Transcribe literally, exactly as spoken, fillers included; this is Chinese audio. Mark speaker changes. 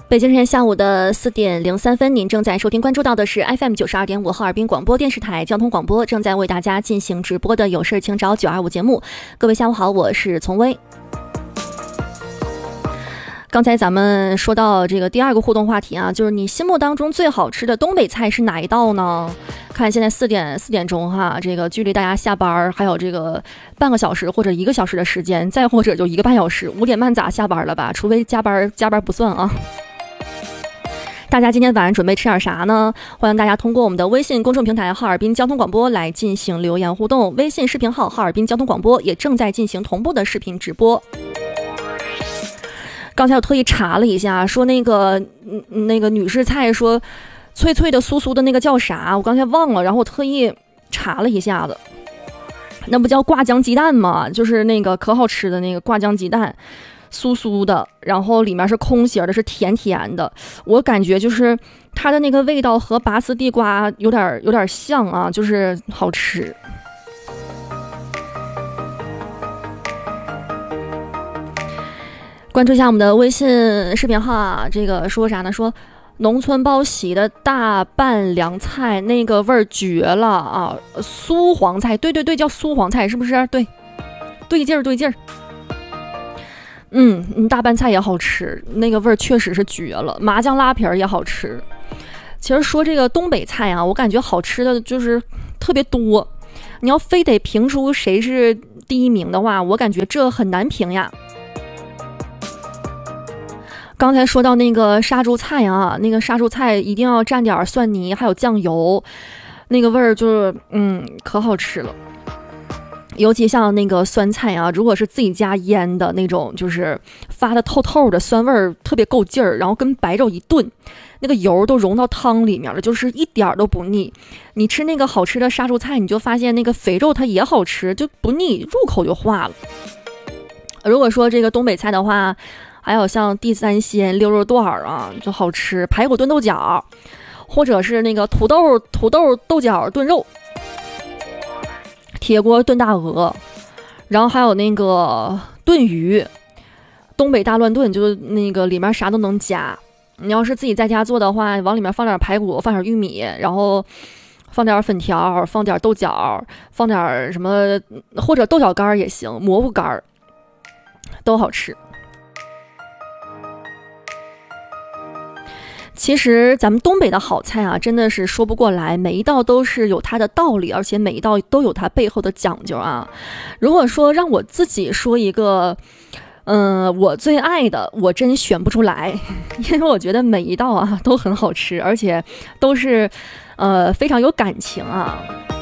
Speaker 1: 北京时间下午的四点零三分，您正在收听关注到的是 F M 九十二点五哈尔滨广播电视台交通广播，正在为大家进行直播的有事请找九二五节目。各位下午好，我是丛薇。刚才咱们说到这个第二个互动话题啊，就是你心目当中最好吃的东北菜是哪一道呢？看现在四点四点钟哈，这个距离大家下班还有这个半个小时或者一个小时的时间，再或者就一个半小时，五点半咋下班了吧？除非加班，加班不算啊。大家今天晚上准备吃点啥呢？欢迎大家通过我们的微信公众平台哈尔滨交通广播来进行留言互动，微信视频号哈尔滨交通广播也正在进行同步的视频直播。刚才我特意查了一下，说那个嗯那个女士菜说脆脆的酥酥的那个叫啥，我刚才忘了，然后我特意查了一下子，那不叫挂浆鸡蛋吗？就是那个可好吃的那个挂浆鸡蛋，酥酥的，然后里面是空心的，是甜甜的，我感觉就是它的那个味道和拔丝地瓜有点有点像啊，就是好吃。关注一下我们的微信视频号啊，这个说啥呢？说农村包喜的大拌凉菜那个味儿绝了啊！酥黄菜，对对对，叫酥黄菜是不是？对，对劲儿对劲儿。嗯，大拌菜也好吃，那个味儿确实是绝了。麻酱拉皮儿也好吃。其实说这个东北菜啊，我感觉好吃的就是特别多。你要非得评出谁是第一名的话，我感觉这很难评呀。刚才说到那个杀猪菜啊，那个杀猪菜一定要蘸点蒜泥还有酱油，那个味儿就是嗯可好吃了。尤其像那个酸菜啊，如果是自己家腌的那种，就是发的透透的，酸味儿特别够劲儿，然后跟白肉一炖，那个油都融到汤里面了，就是一点都不腻。你吃那个好吃的杀猪菜，你就发现那个肥肉它也好吃，就不腻，入口就化了。如果说这个东北菜的话，还有像地三鲜、溜肉段啊，就好吃；排骨炖豆角，或者是那个土豆土豆豆角炖肉，铁锅炖大鹅，然后还有那个炖鱼，东北大乱炖，就是那个里面啥都能加。你要是自己在家做的话，往里面放点排骨，放点玉米，然后放点粉条，放点豆角，放点什么，或者豆角干也行，蘑菇干都好吃。其实咱们东北的好菜啊，真的是说不过来，每一道都是有它的道理，而且每一道都有它背后的讲究啊。如果说让我自己说一个嗯、呃，我最爱的，我真选不出来，因为我觉得每一道啊都很好吃，而且都是呃非常有感情啊。